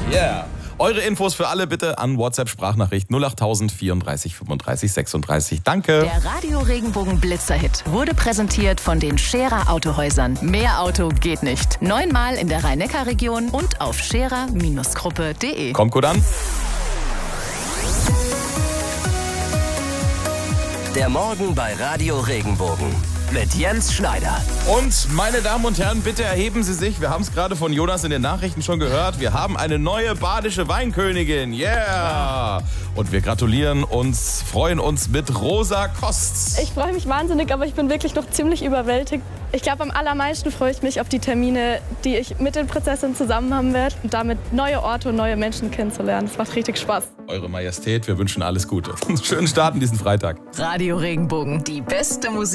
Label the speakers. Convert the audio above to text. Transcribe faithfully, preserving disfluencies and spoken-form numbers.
Speaker 1: Yeah. Eure Infos für alle bitte an WhatsApp-Sprachnachricht null acht null null vierunddreißig fünfunddreißig sechsunddreißig. Danke.
Speaker 2: Der Radio Regenbogen Blitzerhit wurde präsentiert von den Scherer Autohäusern. Mehr Auto geht nicht. Neunmal in der Rhein-Neckar-Region und auf scherer Gruppe punkt de.
Speaker 1: Kommt gut an.
Speaker 3: Der Morgen bei Radio Regenbogen mit Jens Schneider.
Speaker 1: Und meine Damen und Herren, bitte erheben Sie sich. Wir haben es gerade von Jonas in den Nachrichten schon gehört. Wir haben eine neue badische Weinkönigin. Yeah! Und wir gratulieren uns, freuen uns mit Rosa Kosts.
Speaker 4: Ich freue mich wahnsinnig, aber ich bin wirklich noch ziemlich überwältigt. Ich glaube, am allermeisten freue ich mich auf die Termine, die ich mit den Prinzessinnen zusammen haben werde und damit neue Orte und neue Menschen kennenzulernen. Das macht richtig Spaß.
Speaker 1: Eure Majestät, wir wünschen alles Gute. Schönen Start in diesen Freitag.
Speaker 2: Radio Regenbogen, die beste Musik.